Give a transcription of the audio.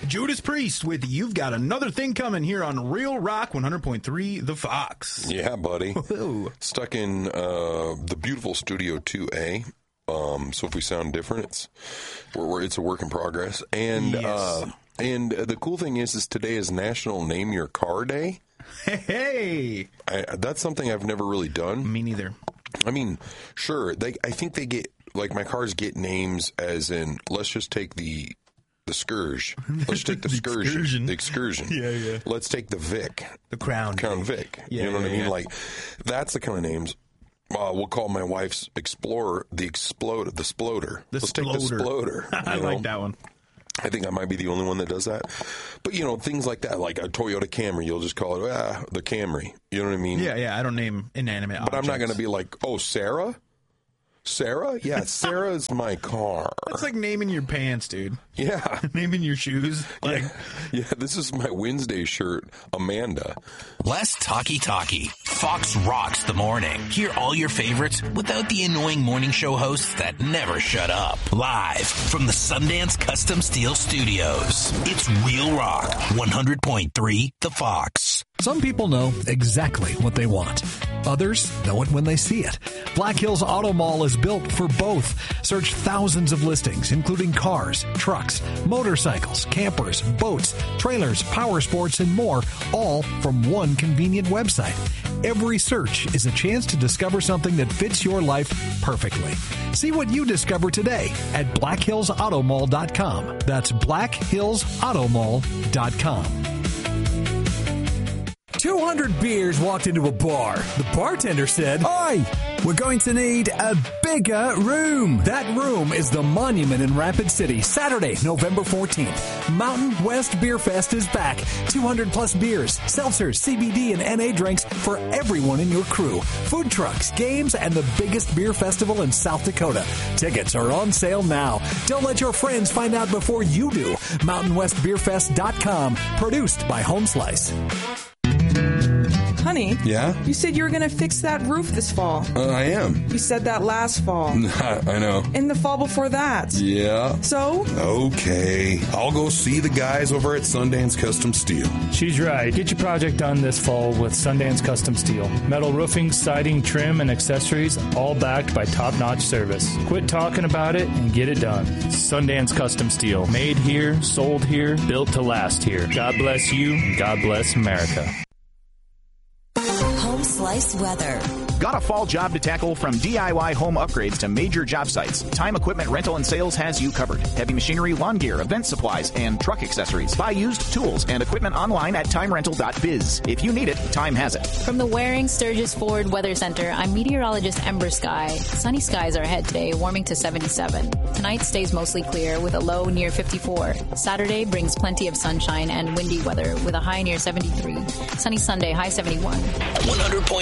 Judas Priest with You've Got Another Thing Coming here on Real Rock 100.3 The Fox. Yeah, buddy. Woo-hoo. Stuck in the beautiful Studio 2A. So if we sound different, it's a work in progress. And Yes. and the cool thing is today is National Name Your Car Day. Hey! That's something I've never really done. Me neither. I mean, sure. I think they get, like, my cars get names as in, let's just take the Scourge. Let's take the Excursion. The Excursion. Yeah. Let's take the Vic. The Crown Vic. Yeah, you know what I mean? yeah. Like, that's the kind of names. We'll call my wife's Explorer the Exploder. Let's take the Sploder. I like that one. I think I might be the only one that does that. But, things like that, like a Toyota Camry, you'll just call it, the Camry. You know what I mean? Yeah, I don't name inanimate objects. But I'm not going to be like, oh, Sarah? Sarah? Yeah, Sarah's my car. That's like naming your pants, dude. Yeah. Naming your shoes. Like, yeah, this is my Wednesday shirt, Amanda. Less talky. Fox rocks the morning. Hear all your favorites without the annoying morning show hosts that never shut up. Live from the Sundance Custom Steel Studios. It's Real Rock 100.3 The Fox. Some people know exactly what they want. Others know it when they see it. Black Hills Auto Mall is built for both. Search thousands of listings, including cars, trucks, motorcycles, campers, boats, trailers, power sports, and more, all from one convenient website. Every search is a chance to discover something that fits your life perfectly. See what you discover today at BlackHillsAutomall.com. That's BlackHillsAutomall.com. 200 beers walked into a bar. The bartender said, "Oi, we're going to need a bigger room." That room is the Monument in Rapid City, Saturday, November 14th. Mountain West Beer Fest is back. 200 plus beers, seltzers, CBD, and NA drinks for everyone in your crew. Food trucks, games, and the biggest beer festival in South Dakota. Tickets are on sale now. Don't let your friends find out before you do. MountainWestBeerFest.com. Produced by Home Slice. Honey, Yeah? you said you were going to fix that roof this fall. I am. You said that last fall. I know. And the fall before that. Yeah. So? Okay. I'll go see the guys over at Sundance Custom Steel. She's right. Get your project done this fall with Sundance Custom Steel. Metal roofing, siding, trim, and accessories, all backed by top-notch service. Quit talking about it and get it done. Sundance Custom Steel. Made here, sold here, built to last here. God bless you, and God bless America. Home Slice weather. Got a fall job to tackle? From DIY home upgrades to major job sites, Time Equipment Rental and Sales has you covered. Heavy machinery, lawn gear, event supplies, and truck accessories. Buy used tools and equipment online at timerental.biz. If you need it, Time has it. From the Waring Sturgis Ford Weather Center, I'm meteorologist Ember Sky. Sunny skies are ahead today, warming to 77. Tonight stays mostly clear with a low near 54. Saturday brings plenty of sunshine and windy weather with a high near 73. Sunny Sunday, high 71. 100.